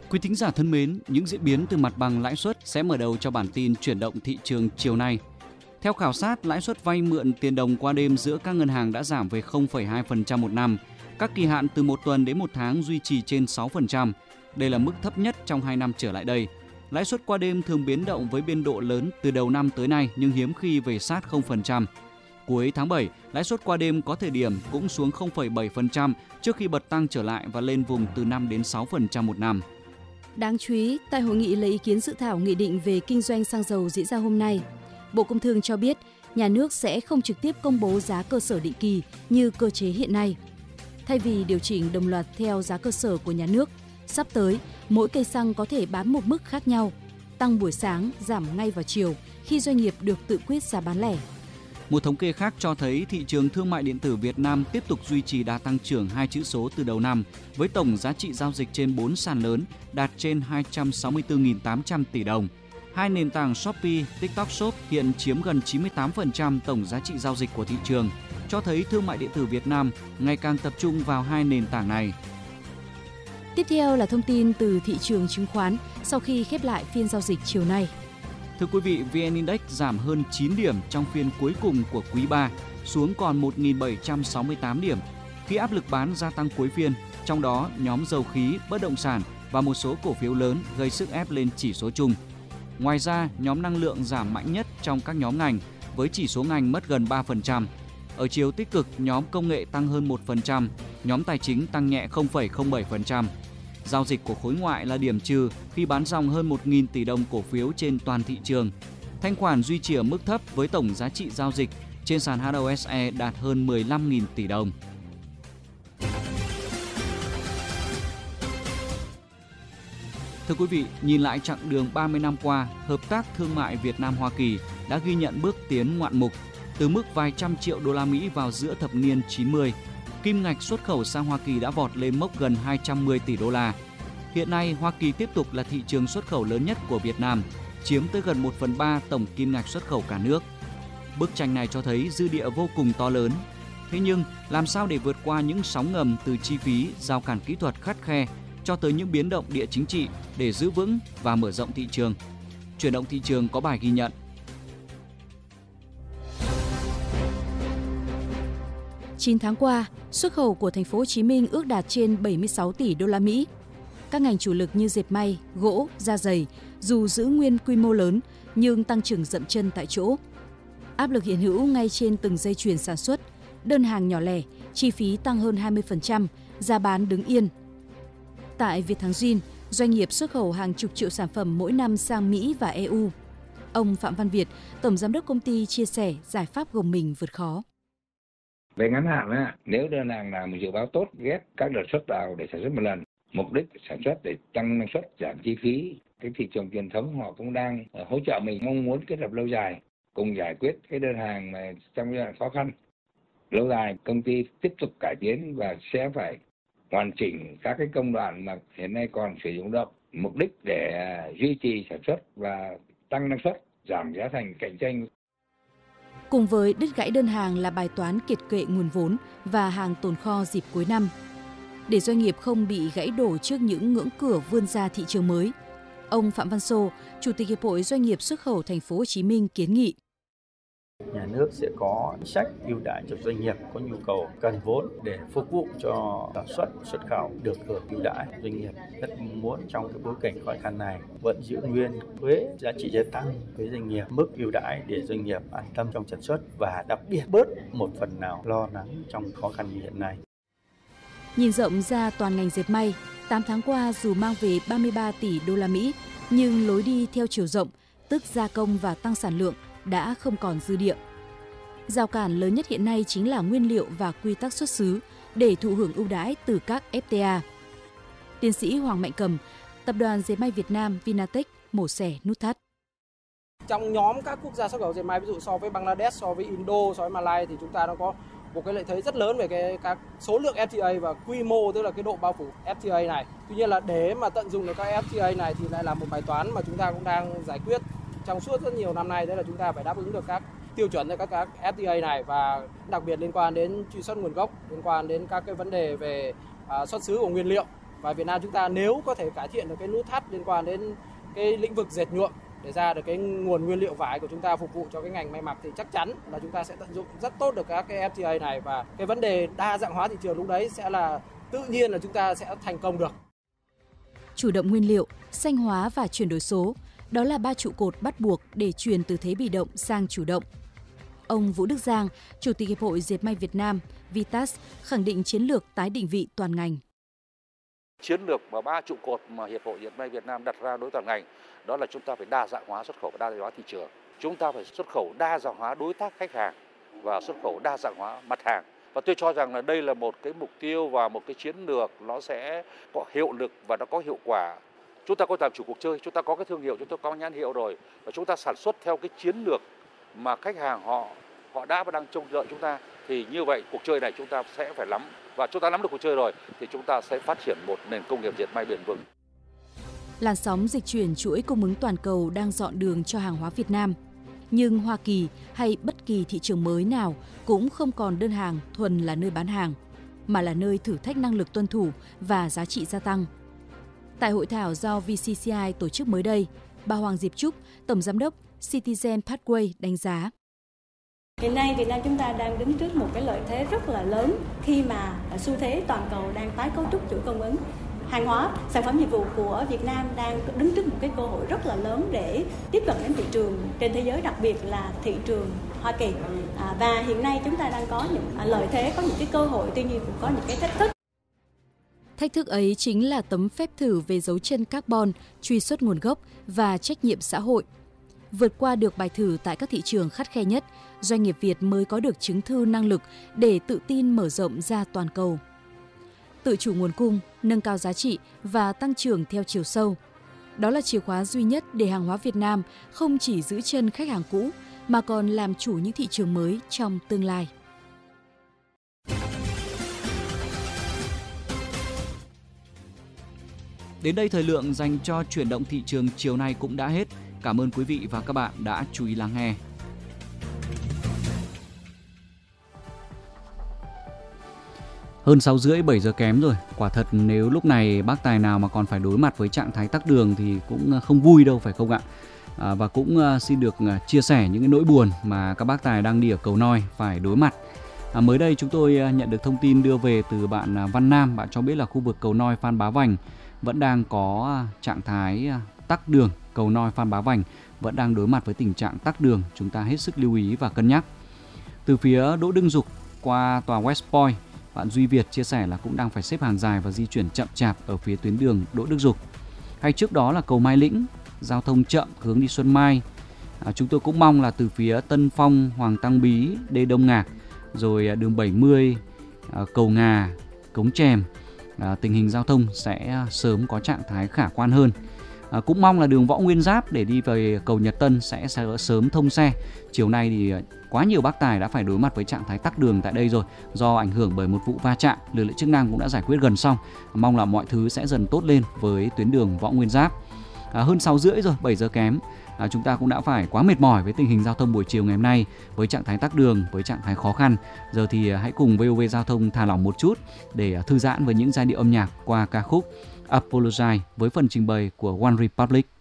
Quý thính giả thân mến, những diễn biến từ mặt bằng lãi suất sẽ mở đầu cho bản tin chuyển động thị trường chiều nay. Theo khảo sát, lãi suất vay mượn tiền đồng qua đêm giữa các ngân hàng đã giảm về 0,2% một năm. Các kỳ hạn từ 1 tuần đến 1 tháng duy trì trên 6%. Đây là mức thấp nhất trong 2 năm trở lại đây. Lãi suất qua đêm thường biến động với biên độ lớn từ đầu năm tới nay nhưng hiếm khi về sát 0%. Cuối tháng 7, lãi suất qua đêm có thời điểm cũng xuống 0,7% trước khi bật tăng trở lại và lên vùng từ 5 đến 6% một năm. Đáng chú ý, tại hội nghị lấy ý kiến dự thảo nghị định về kinh doanh xăng dầu diễn ra hôm nay, Bộ Công Thương cho biết nhà nước sẽ không trực tiếp công bố giá cơ sở định kỳ như cơ chế hiện nay. Thay vì điều chỉnh đồng loạt theo giá cơ sở của nhà nước, sắp tới mỗi cây xăng có thể bán một mức khác nhau, tăng buổi sáng, giảm ngay vào chiều khi doanh nghiệp được tự quyết giá bán lẻ. Một thống kê khác cho thấy thị trường thương mại điện tử Việt Nam tiếp tục duy trì đà tăng trưởng 2 chữ số từ đầu năm, với tổng giá trị giao dịch trên 4 sàn lớn đạt trên 264.800 tỷ đồng. Hai nền tảng Shopee, TikTok Shop hiện chiếm gần 98% tổng giá trị giao dịch của thị trường, cho thấy thương mại điện tử Việt Nam ngày càng tập trung vào hai nền tảng này. Tiếp theo là thông tin từ thị trường chứng khoán sau khi khép lại phiên giao dịch chiều nay. Thưa quý vị, VN Index giảm hơn 9 điểm trong phiên cuối cùng của quý 3, xuống còn 1.768 điểm, khi áp lực bán gia tăng cuối phiên, trong đó nhóm dầu khí, bất động sản và một số cổ phiếu lớn gây sức ép lên chỉ số chung. Ngoài ra, nhóm năng lượng giảm mạnh nhất trong các nhóm ngành, với chỉ số ngành mất gần 3%. Ở chiều tích cực, nhóm công nghệ tăng hơn 1%, nhóm tài chính tăng nhẹ 0,07%. Giao dịch của khối ngoại là điểm trừ khi bán dòng hơn 1.000 tỷ đồng cổ phiếu trên toàn thị trường. Thanh khoản duy trì ở mức thấp với tổng giá trị giao dịch trên sàn HOSE đạt hơn 15.000 tỷ đồng. Thưa quý vị, nhìn lại chặng đường 30 năm qua, hợp tác thương mại Việt Nam-Hoa Kỳ đã ghi nhận bước tiến ngoạn mục. Từ mức vài trăm triệu đô la Mỹ vào giữa thập niên 90, kim ngạch xuất khẩu sang Hoa Kỳ đã vọt lên mốc gần 210 tỷ đô la. Hiện nay, Hoa Kỳ tiếp tục là thị trường xuất khẩu lớn nhất của Việt Nam, chiếm tới gần 1/3 tổng kim ngạch xuất khẩu cả nước. Bức tranh này cho thấy dư địa vô cùng to lớn. Thế nhưng, làm sao để vượt qua những sóng ngầm từ chi phí, rào cản kỹ thuật khắt khe cho tới những biến động địa chính trị để giữ vững và mở rộng thị trường? Chuyển động thị trường có bài ghi nhận. Chín tháng qua, xuất khẩu của thành phố Hồ Chí Minh ước đạt trên 76 tỷ đô la Mỹ. Các ngành chủ lực như dệt may, gỗ, da giày dù giữ nguyên quy mô lớn nhưng tăng trưởng dậm chân tại chỗ. Áp lực hiện hữu ngay trên từng dây chuyền sản xuất, đơn hàng nhỏ lẻ, chi phí tăng hơn 20%, giá bán đứng yên. Tại Việt Thắng Jean, doanh nghiệp xuất khẩu hàng chục triệu sản phẩm mỗi năm sang Mỹ và EU. Ông Phạm Văn Việt, tổng giám đốc công ty chia sẻ giải pháp gồng mình vượt khó. Về ngắn hạn, nếu đơn hàng nào mà dự báo tốt, ghép các đợt xuất vào để sản xuất một lần, mục đích sản xuất để tăng năng suất, giảm chi phí. Cái thị trường truyền thống họ cũng đang hỗ trợ mình, mong muốn kết hợp lâu dài, cùng giải quyết cái đơn hàng mà trong giai đoạn khó khăn. Lâu dài, công ty tiếp tục cải tiến và sẽ phải hoàn chỉnh các cái công đoạn mà hiện nay còn sử dụng động, mục đích để duy trì sản xuất và tăng năng suất, giảm giá thành cạnh tranh. Cùng với đứt gãy đơn hàng là bài toán kiệt quệ nguồn vốn và hàng tồn kho dịp cuối năm. Để doanh nghiệp không bị gãy đổ trước những ngưỡng cửa vươn ra thị trường mới, ông Phạm Văn Sô, Chủ tịch Hiệp hội Doanh nghiệp xuất khẩu Thành phố Hồ Chí Minh kiến nghị nhà nước sẽ có chính sách ưu đãi cho doanh nghiệp có nhu cầu cần vốn để phục vụ cho sản xuất xuất khẩu được hưởng ưu đãi. Doanh nghiệp rất muốn trong cái bối cảnh khó khăn này vẫn giữ nguyên thuế giá trị gia tăng với doanh nghiệp, mức ưu đãi để doanh nghiệp an tâm trong sản xuất và đặc biệt bớt một phần nào lo lắng trong khó khăn như hiện nay. Nhìn rộng ra toàn ngành dệt may, 8 tháng qua dù mang về 33 tỷ đô la Mỹ, nhưng lối đi theo chiều rộng, tức gia công và tăng sản lượng đã không còn dư địa. Rào cản lớn nhất hiện nay chính là nguyên liệu và quy tắc xuất xứ để thụ hưởng ưu đãi từ các FTA. Tiến sĩ Hoàng Mạnh Cầm, Tập đoàn Dệt may Việt Nam Vinatech mổ xẻ nút thắt. Trong nhóm các quốc gia xuất khẩu dệt may, ví dụ so với Bangladesh, so với Indo, so với Malaysia thì chúng ta đã có một cái lợi thế rất lớn về các số lượng FTA và quy mô, tức là cái độ bao phủ FTA này. Tuy nhiên là để mà tận dụng được các FTA này thì lại là một bài toán mà chúng ta cũng đang giải quyết trong suốt rất nhiều năm nay, đấy là chúng ta phải đáp ứng được các tiêu chuẩn cho các FTA này, và đặc biệt liên quan đến truy xuất nguồn gốc, liên quan đến các cái vấn đề về xuất xứ của nguyên liệu. Và Việt Nam chúng ta nếu có thể cải thiện được cái nút thắt liên quan đến cái lĩnh vực dệt nhuộm để ra được cái nguồn nguyên liệu vải của chúng ta phục vụ cho cái ngành may mặc thì chắc chắn là chúng ta sẽ tận dụng rất tốt được các cái FTA này, và cái vấn đề đa dạng hóa thị trường lúc đấy sẽ là tự nhiên là chúng ta sẽ thành công được. Chủ động nguyên liệu, xanh hóa và chuyển đổi số, đó là 3 trụ cột bắt buộc để chuyển từ thế bị động sang chủ động. Ông Vũ Đức Giang, Chủ tịch Hiệp hội Dệt may Việt Nam, VITAS, khẳng định chiến lược tái định vị toàn ngành. Chiến lược mà 3 trụ cột mà Hiệp hội Dệt may Việt Nam đặt ra đối toàn ngành, đó là chúng ta phải đa dạng hóa xuất khẩu và đa dạng hóa thị trường. Chúng ta phải xuất khẩu đa dạng hóa đối tác khách hàng và xuất khẩu đa dạng hóa mặt hàng. Và tôi cho rằng là đây là một cái mục tiêu và một cái chiến lược nó sẽ có hiệu lực và nó có hiệu quả. Chúng ta có làm chủ cuộc chơi, chúng ta có cái thương hiệu, chúng ta có nhãn hiệu rồi, và chúng ta sản xuất theo cái chiến lược mà khách hàng họ đã và đang trông đợi chúng ta, thì như vậy cuộc chơi này chúng ta sẽ phải nắm, và chúng ta nắm được cuộc chơi rồi thì chúng ta sẽ phát triển một nền công nghiệp dệt may bền vững. Làn sóng dịch chuyển chuỗi cung ứng toàn cầu đang dọn đường cho hàng hóa Việt Nam. Nhưng Hoa Kỳ hay bất kỳ thị trường mới nào cũng không còn đơn hàng thuần là nơi bán hàng, mà là nơi thử thách năng lực tuân thủ và giá trị gia tăng. Tại hội thảo do VCCI tổ chức mới đây, bà Hoàng Diệp Trúc, Tổng Giám đốc Citizen Pathway đánh giá. Hiện nay Việt Nam chúng ta đang đứng trước một cái lợi thế rất là lớn khi mà xu thế toàn cầu đang tái cấu trúc chuỗi cung ứng. Hàng hóa, sản phẩm dịch vụ của Việt Nam đang đứng trước một cái cơ hội rất là lớn để tiếp cận đến thị trường trên thế giới, đặc biệt là thị trường Hoa Kỳ. Và hiện nay chúng ta đang có những lợi thế, có những cái cơ hội, tuy nhiên cũng có những cái thách thức. Thách thức ấy chính là tấm phép thử về dấu chân carbon, truy xuất nguồn gốc và trách nhiệm xã hội. Vượt qua được bài thử tại các thị trường khắt khe nhất, doanh nghiệp Việt mới có được chứng thư năng lực để tự tin mở rộng ra toàn cầu. Tự chủ nguồn cung, nâng cao giá trị và tăng trưởng theo chiều sâu. Đó là chìa khóa duy nhất để hàng hóa Việt Nam không chỉ giữ chân khách hàng cũ mà còn làm chủ những thị trường mới trong tương lai. Đến đây thời lượng dành cho chuyển động thị trường chiều nay cũng đã hết. Cảm ơn quý vị và các bạn đã chú ý lắng nghe. Hơn 6:30, 7 giờ kém rồi. Quả thật nếu lúc này bác tài nào mà còn phải đối mặt với trạng thái tắc đường thì cũng không vui đâu, phải không ạ? Và cũng xin được chia sẻ những cái nỗi buồn mà các bác tài đang đi ở cầu Noi phải đối mặt. Mới đây chúng tôi nhận được thông tin đưa về từ bạn Văn Nam. Bạn cho biết là khu vực cầu Noi Phan Bá Vành vẫn đang có trạng thái tắc đường. Cầu Noi Phan Bá Vành vẫn đang đối mặt với tình trạng tắc đường. Chúng ta hết sức lưu ý và cân nhắc. Từ phía Đỗ Đức Dục qua tòa West Point, bạn Duy Việt chia sẻ là cũng đang phải xếp hàng dài và di chuyển chậm chạp ở phía tuyến đường Đỗ Đức Dục. Hay trước đó là cầu Mai Lĩnh, giao thông chậm hướng đi Xuân Mai. Chúng tôi cũng mong là từ phía Tân Phong, Hoàng Tăng Bí, Đê Đông Ngạc, rồi đường 70, cầu Ngà, Cống Chèm, tình hình giao thông sẽ sớm có trạng thái khả quan hơn. Cũng mong là đường Võ Nguyên Giáp để đi về cầu Nhật Tân sẽ sớm thông xe. Chiều nay thì quá nhiều bác tài đã phải đối mặt với trạng thái tắc đường tại đây rồi, do ảnh hưởng bởi một vụ va chạm. Lực lượng chức năng cũng đã giải quyết gần xong. Mong là mọi thứ sẽ dần tốt lên với tuyến đường Võ Nguyên Giáp. Hơn 6:30 rồi, 7 giờ kém. Chúng ta cũng đã phải quá mệt mỏi với tình hình giao thông buổi chiều ngày hôm nay, với trạng thái tắc đường, với trạng thái khó khăn. Giờ thì hãy cùng VOV Giao thông thả lỏng một chút để thư giãn với những giai điệu âm nhạc qua ca khúc Apologize với phần trình bày của One Republic.